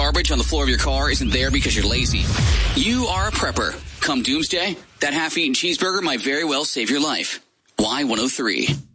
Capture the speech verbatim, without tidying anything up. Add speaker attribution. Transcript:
Speaker 1: garbage on the floor of your car isn't there because you're lazy. You are a prepper. Come doomsday, that half-eaten cheeseburger might very well save your life. Y one oh three.